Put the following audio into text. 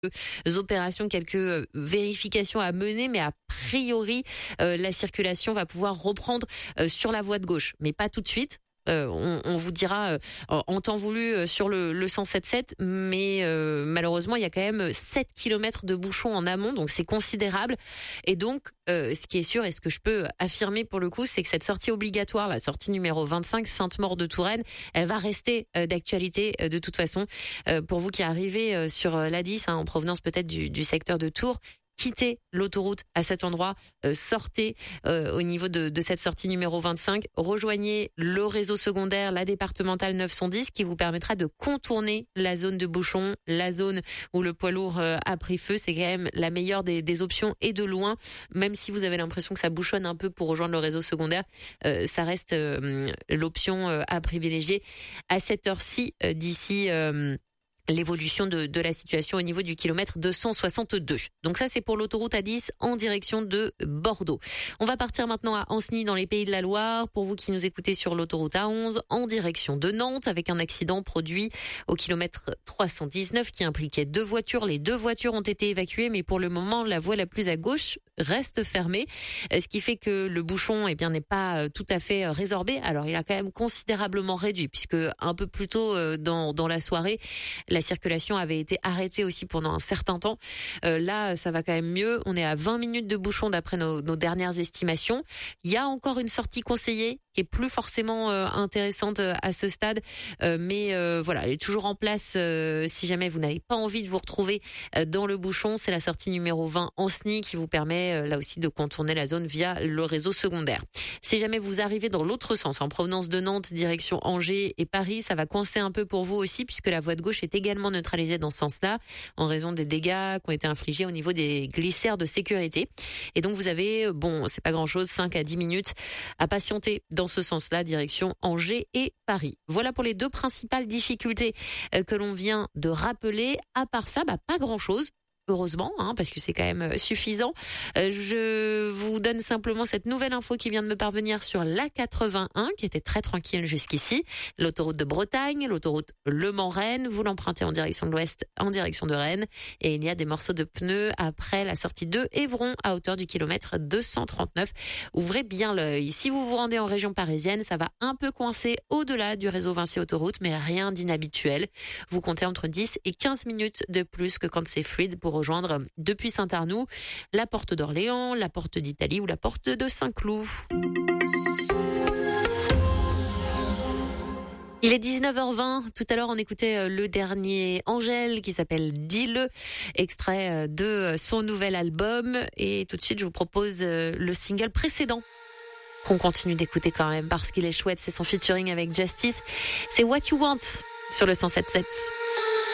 opérations, quelques vérifications à mener, mais a priori, la circulation va pouvoir reprendre sur la voie de gauche, mais pas tout de suite. On vous dira en temps voulu sur le 177, mais malheureusement il y a quand même 7 kilomètres de bouchons en amont, donc c'est considérable. Et donc ce qui est sûr et ce que je peux affirmer pour le coup, c'est que cette sortie obligatoire, la sortie numéro 25 Sainte-Maure-de-Touraine, elle va rester d'actualité de toute façon. Pour vous qui arrivez sur l'A10 en provenance peut-être du secteur de Tours, quittez l'autoroute à cet endroit, sortez au niveau de cette sortie numéro 25, rejoignez le réseau secondaire, la départementale 910 qui vous permettra de contourner la zone de bouchon, la zone où le poids lourd a pris feu. C'est quand même la meilleure des options et de loin, même si vous avez l'impression que ça bouchonne un peu pour rejoindre le réseau secondaire, ça reste l'option à privilégier à cette heure-ci d'ici l'évolution de la situation au niveau du kilomètre 262. Donc ça, c'est pour l'autoroute A10 en direction de Bordeaux. On va partir maintenant à Ancenis dans les Pays de la Loire. Pour vous qui nous écoutez sur l'autoroute A11 en direction de Nantes avec un accident produit au kilomètre 319 qui impliquait 2 voitures. Les 2 voitures ont été évacuées, mais pour le moment, la voie la plus à gauche reste fermée, ce qui fait que le bouchon n'est pas tout à fait résorbé. Alors il a quand même considérablement réduit puisque un peu plus tôt dans la soirée, la circulation avait été arrêtée aussi pendant un certain temps. Là, ça va quand même mieux. On est à 20 minutes de bouchon d'après nos dernières estimations. Il y a encore une sortie conseillée qui est plus forcément intéressante à ce stade, mais voilà, elle est toujours en place si jamais vous n'avez pas envie de vous retrouver dans le bouchon. C'est la sortie numéro 20 Ancenis qui vous permet là aussi de contourner la zone via le réseau secondaire. Si jamais vous arrivez dans l'autre sens, en provenance de Nantes, direction Angers et Paris, ça va coincer un peu pour vous aussi puisque la voie de gauche est également neutralisée dans ce sens-là en raison des dégâts qui ont été infligés au niveau des glissaires de sécurité. Et donc vous avez, c'est pas grand-chose, 5 à 10 minutes à patienter dans ce sens-là, direction Angers et Paris. Voilà pour les 2 principales difficultés que l'on vient de rappeler. À part ça, pas grand-chose. Heureusement, parce que c'est quand même suffisant. Je vous donne simplement cette nouvelle info qui vient de me parvenir sur l'A81, qui était très tranquille jusqu'ici. L'autoroute de Bretagne, l'autoroute Le Mans-Rennes. Vous l'empruntez en direction de l'ouest, en direction de Rennes. Et il y a des morceaux de pneus après la sortie de Évron, à hauteur du kilomètre 239. Ouvrez bien l'œil. Si vous vous rendez en région parisienne, ça va un peu coincer au-delà du réseau Vinci Autoroute, mais rien d'inhabituel. Vous comptez entre 10 et 15 minutes de plus que quand c'est fluide pour rejoindre depuis Saint-Arnoux, la porte d'Orléans, la porte d'Italie ou la porte de Saint-Cloud. Il est 19h20. Tout à l'heure, on écoutait le dernier Angèle qui s'appelle Dis-le, extrait de son nouvel album. Et tout de suite, je vous propose le single précédent qu'on continue d'écouter quand même parce qu'il est chouette. C'est son featuring avec Justice. C'est What You Want sur le 107.7.